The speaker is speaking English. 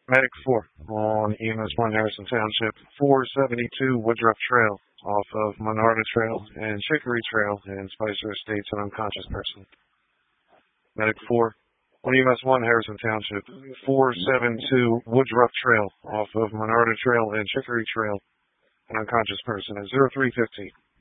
Medic 4 on EMS 1 Harrison Township, 472 Woodruff Trail off of Monarda Trail and Chicory Trail in Spicer Estates, an unconscious person. Medic 4 on EMS 1 Harrison Township, 472 Woodruff Trail off of Monarda Trail and Chicory Trail, an unconscious person at 0315.